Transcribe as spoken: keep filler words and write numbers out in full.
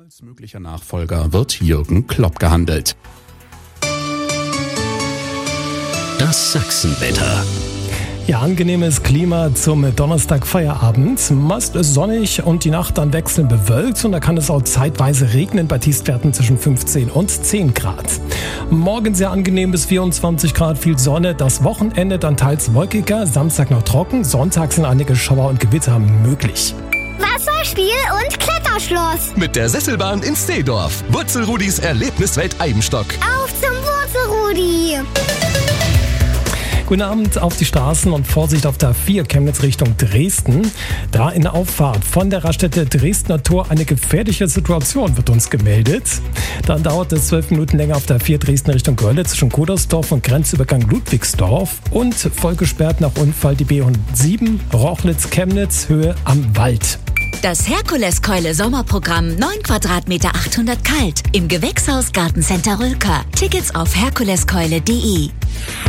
Als möglicher Nachfolger wird Jürgen Klopp gehandelt. Das Sachsenwetter. Ja, angenehmes Klima zum Donnerstag-Feierabend. Meist ist sonnig und die Nacht dann wechselnd bewölkt und da kann es auch zeitweise regnen bei Tiefstwerten zwischen fünfzehn und zehn Grad. Morgen sehr angenehm bis vierundzwanzig Grad, viel Sonne. Das Wochenende dann teils wolkiger, Samstag noch trocken, Sonntag sind einige Schauer und Gewitter möglich. Wasserspiel und Kletterschloss. Mit der Sesselbahn in Seedorf. Wurzelrudis Erlebniswelt Eibenstock. Auf zum Wurzelrudi. Guten Abend auf die Straßen und Vorsicht auf der vier Chemnitz Richtung Dresden. Da in der Auffahrt von der Raststätte Dresdner Tor eine gefährliche Situation wird uns gemeldet. Dann dauert es zwölf Minuten länger auf der vier Dresden Richtung Görlitz zwischen Kodersdorf und Grenzübergang Ludwigsdorf. Und vollgesperrt nach Unfall die B hundertsieben Rochlitz-Chemnitz Höhe am Wald. Das Herkules-Keule-Sommerprogramm neun Quadratmeter achthundert kalt im Gewächshaus Gartencenter Rülker. Tickets auf herkuleskeule punkt de.